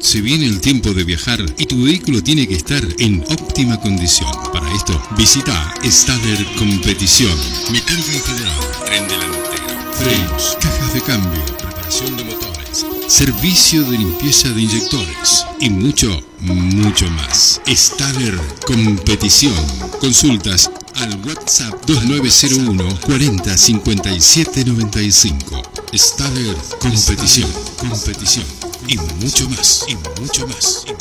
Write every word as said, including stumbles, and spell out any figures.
Se viene el tiempo de viajar y tu vehículo tiene que estar en óptima condición. Para esto, visita Stader Competición. Mecánica integral, tren delantero, frenos, cajas de cambio, preparación de motores, servicio de limpieza de inyectores y mucho, mucho más. Stader Competición. Consultas al WhatsApp dos nueve cero uno cuarenta cincuenta y siete noventa y cinco. Stader Competición. Competición. Y mucho más, y mucho más.